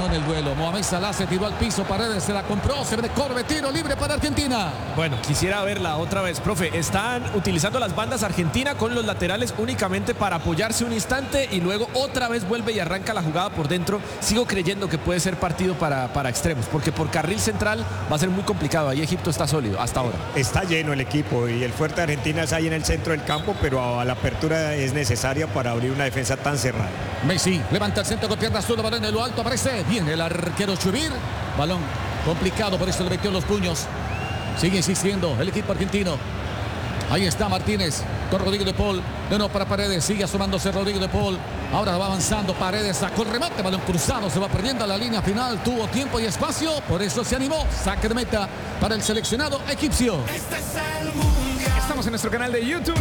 ganó en el duelo. Mohamed Salah se tiró al piso, Paredes se la compró, se ve corre, tiro libre para Argentina. Bueno, quisiera verla otra vez, profe. Están utilizando las bandas Argentina con los laterales únicamente para apoyarse un instante y luego otra vez vuelve y arranca la jugada por dentro. Sigo creyendo que puede ser partido para extremos, porque por carril central va a ser muy complicado. Ahí Egipto está sólido hasta ahora. Está lleno el equipo y el fuerte de Argentina es ahí en el centro del campo, pero a la apertura es necesaria para abrir una defensa tan cerrada. Messi levanta el centro con pierna azul, balón en lo alto, aparece bien el arquero Chubir. Balón complicado, por eso le metió los puños. Sigue insistiendo el equipo argentino. Ahí está Martínez con Rodrigo de Paul. De nuevo para Paredes, sigue asomándose Rodrigo de Paul. Ahora va avanzando Paredes, sacó el remate, balón cruzado, se va perdiendo a la línea final. Tuvo tiempo y espacio, por eso se animó. Saque de meta para el seleccionado egipcio. Estamos en nuestro canal de YouTube.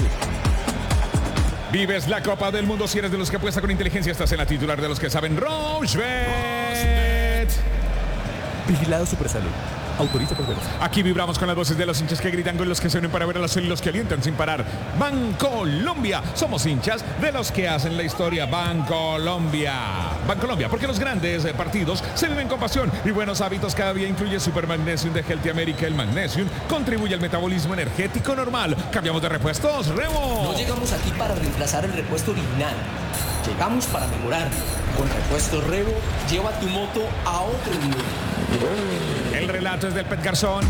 Vives la Copa del Mundo. Si eres de los que apuesta con inteligencia, estás en la titular de los que saben. Rochebet. Vigilado Supersalud. Autoriza por veros. Aquí vibramos con las voces de los hinchas que gritan, con los que se unen para ver a los y los que alientan sin parar. Bancolombia. Somos hinchas de los que hacen la historia. Bancolombia. Bancolombia, porque los grandes partidos se viven con pasión y buenos hábitos. Cada día incluye Super Magnesium de Healthy America. El Magnesium contribuye al metabolismo energético normal. Cambiamos de repuestos, Remo. No llegamos aquí para reemplazar el repuesto original. Llegamos para mejorar. Con Repuesto Revo, lleva tu moto a otro nivel. El relato es del Pet Garzón.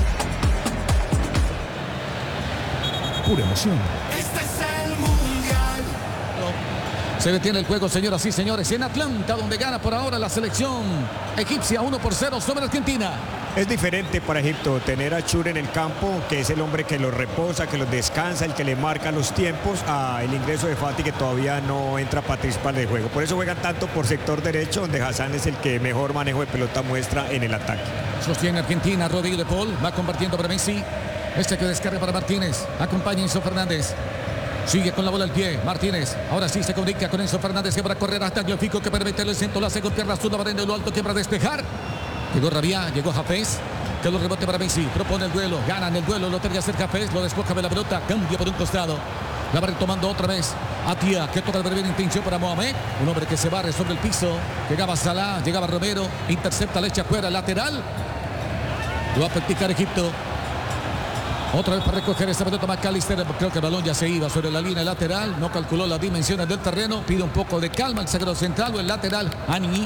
Pura emoción. Este es el mundial. Se detiene el juego, señoras y señores, en Atlanta, donde gana por ahora la selección egipcia 1-0 sobre Argentina. Es diferente para Egipto tener a Chur en el campo, que es el hombre que los reposa, que los descansa, el que le marca los tiempos, a el ingreso de Fati, que todavía no entra a participar del juego. Por eso juegan tanto por sector derecho, donde Hassan es el que mejor manejo de pelota muestra en el ataque. Sostiene Argentina, Rodrigo de Paul, va compartiendo para Messi. Este que descarga para Martínez, acompaña a Enzo Fernández. Sigue con la bola al pie, Martínez. Ahora sí se comunica con Enzo Fernández, que va a correr hasta Gliofico, que permite el centro, lo hace con pierna azul, va en lo alto, que para despejar. Llegó Rabia, llegó Hafez, que lo rebote para Messi, propone el duelo, ganan el duelo, lo tiene que hacer Hafez, lo despoja de la pelota, cambia por un costado. La va retomando otra vez Atia, que toca de primera intención para Mohamed, un hombre que se barre sobre el piso. Llegaba Salah, llegaba Romero, intercepta, le echa fuera, lateral. Lo va a practicar Egipto. Otra vez para recoger esa pelota McAllister. Creo que el balón ya se iba sobre la línea lateral. No calculó las dimensiones del terreno. Pide un poco de calma el zaguero central o el lateral, Ani.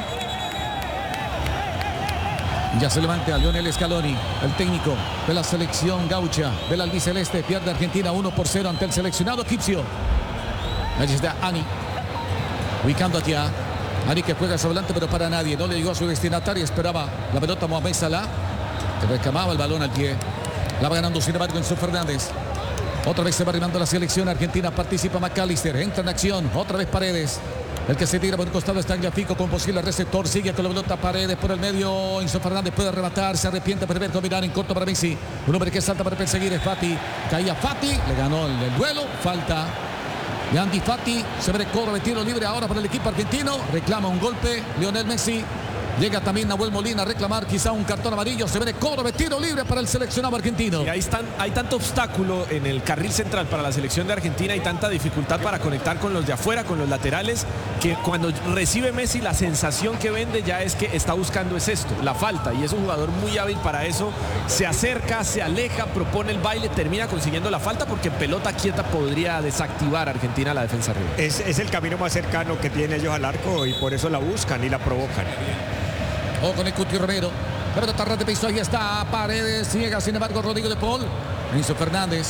Ya se levanta Lionel Scaloni, el técnico de la selección gaucha del albiceleste. Pierde Argentina 1-0 ante el seleccionado egipcio. Allí está Ani, ubicando hacia Ani, que juega hacia adelante, pero para nadie. No le llegó a su destinatario. Esperaba la pelota Mohamed Salah, que reclamaba el balón al pie. La va ganando sin embargo Enzo Fernández. Otra vez se va arribando la selección argentina. Participa McAllister, entra en acción. Otra vez Paredes. El que se tira por el costado está Gliofico con posible receptor. Sigue con la pelota Paredes por el medio. Enzo Fernández puede arrebatar. Se arrepiente por ver combinar en corto para Messi. Un hombre que salta para perseguir es Fati. Caía Fati. Le ganó el duelo. Falta de Andy Fati. Se ve el cobro de tiro libre ahora para el equipo argentino. Reclama un golpe Lionel Messi. Llega también Nahuel Molina a reclamar quizá un cartón amarillo. Se ve el cobro de tiro libre para el seleccionado argentino. Y hay tanto obstáculo en el carril central para la selección de Argentina y tanta dificultad para conectar con los de afuera, con los laterales, que cuando recibe Messi la sensación que vende ya es que está buscando es esto, la falta, y es un jugador muy hábil para eso. Se acerca, se aleja, propone el baile, termina consiguiendo la falta, porque pelota quieta podría desactivar a Argentina la defensa arriba. Es el camino más cercano que tienen ellos al arco y por eso la buscan y la provocan. O con el Cuti Romero. La pelota ras de piso, ahí está Paredes. Llega sin embargo Rodrigo de Paul. Enzo Fernández.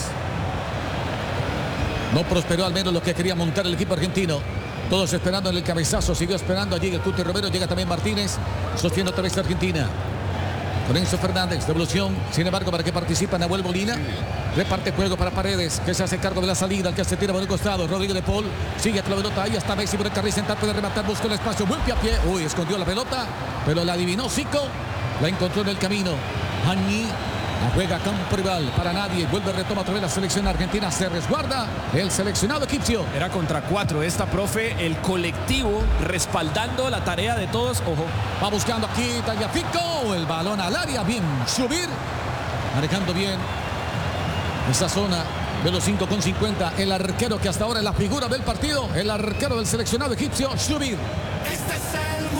No prosperó al menos lo que quería montar el equipo argentino. Todos esperando en el cabezazo. Siguió esperando. Llega el Cuti Romero. Llega también Martínez. Sostiene otra vez Argentina. Con Enzo Fernández. Devolución. Sin embargo, para que participa Nahuel Molina. Reparte juego para Paredes, que se hace cargo de la salida. El que se tira por el costado. Rodrigo de Paul. Sigue con la pelota. Ahí está Messi por el carril central. Puede rematar. Busca el espacio. Buen pie a pie. Uy, escondió la pelota. Pero la adivinó Zico. La encontró en el camino. Hani. La juega a campo rival. Para nadie. Vuelve, retoma otra vez la selección argentina. Se resguarda el seleccionado egipcio. Era contra 4 esta, profe. El colectivo respaldando la tarea de todos. Ojo. Va buscando aquí Tagliafico. El balón al área. Bien. Subir. Manejando bien esa zona de los 5,50. El arquero que hasta ahora es la figura del partido. El arquero del seleccionado egipcio, Subir. Este es